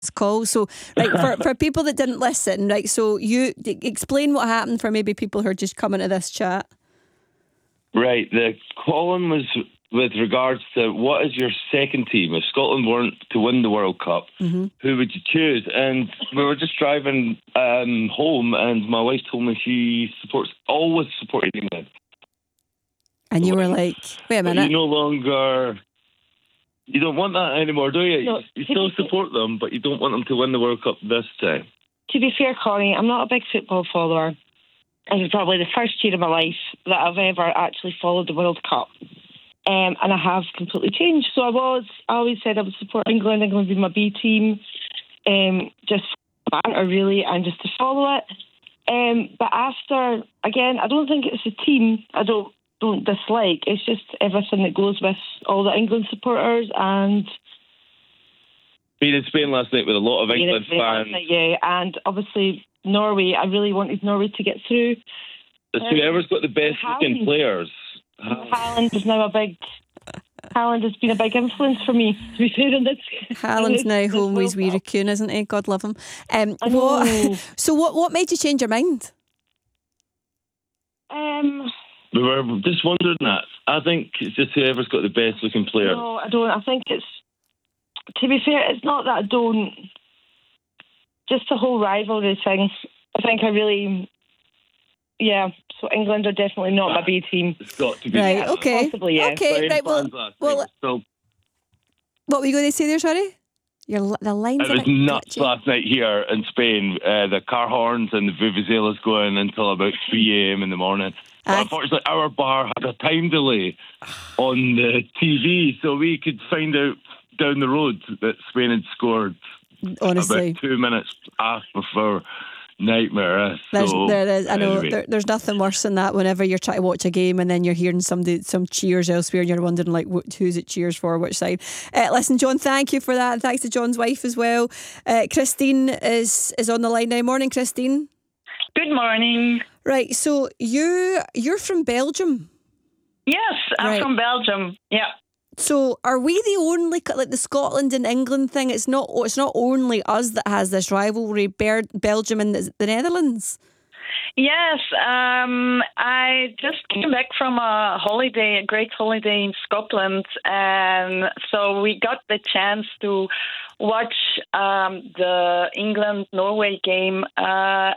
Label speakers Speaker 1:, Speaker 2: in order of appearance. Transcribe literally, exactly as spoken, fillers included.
Speaker 1: call. So, right, for, for people that didn't listen, right, so you d- explain what happened for maybe people who are just coming to this chat.
Speaker 2: Right, the column was with regards to what is your second team? If Scotland weren't to win the World Cup, mm-hmm. who would you choose? And we were just driving um, home, and my wife told me she supports always supported England.
Speaker 1: And you were like, wait a minute.
Speaker 2: You no longer... You don't want that anymore, do you? No, you still support them, but you don't want them to win the World Cup this time.
Speaker 3: To be fair, Connie, I'm not a big football follower. It was probably the first year of my life that I've ever actually followed the World Cup. Um, and I have completely changed. So I was, I always said I would support England. England would be my B team. Um, just banter, really, and just to follow it. Um, but after, again, I don't think it's a team. I don't don't dislike. It's just everything that goes with all the England supporters and...
Speaker 2: Being in Spain last night with a lot of England fans.
Speaker 3: Night, yeah, and obviously Norway. I really wanted Norway to get through.
Speaker 2: It's whoever's got the best looking players.
Speaker 3: Haaland is now a big... Haaland has been a big influence for me, to be fair in this.
Speaker 1: Haaland's now home with wee raccoon, isn't he? God love him. Um, what, so what, what made you change your mind?
Speaker 3: Um...
Speaker 2: We were just wondering that. I think it's just whoever's got the best looking player.
Speaker 3: No, I don't. I think it's, to be fair, it's not that I don't. Just the whole rivalry thing. I think I really, yeah. So England are definitely not my B team.
Speaker 2: It's got to be.
Speaker 1: Right, okay.
Speaker 3: Possibly, yeah.
Speaker 1: Okay, right, well, well
Speaker 2: so,
Speaker 1: what were you going to say there, sorry? Your, the lines
Speaker 2: it was nuts last night here in Spain. Uh, the car horns and the vuvuzelas going until about three a.m. in the morning. But unfortunately, our bar had a time delay on the T V, so we could find out down the road that Spain had scored.
Speaker 1: Honestly,
Speaker 2: about two minutes after before nightmare.
Speaker 1: There's,
Speaker 2: so,
Speaker 1: there is. I know
Speaker 2: anyway.
Speaker 1: there, there's nothing worse than that. Whenever you're trying to watch a game and then you're hearing somebody some cheers elsewhere, and you're wondering like wh- who's it cheers for, which side. Uh, listen, John, thank you for that, and thanks to John's wife as well. Uh, Christine is is on the line now. Morning, Christine.
Speaker 4: Good morning.
Speaker 1: Right, so you you're from Belgium.
Speaker 4: Yes, I'm
Speaker 1: right.
Speaker 4: from Belgium. Yeah.
Speaker 1: So are we the only, like the Scotland and England thing? It's not. It's not only us that has this rivalry. Belgium and the Netherlands.
Speaker 4: Yes, um, I just came back from a holiday, a great holiday in Scotland, and so we got the chance to watch um, the England-Norway game, uh,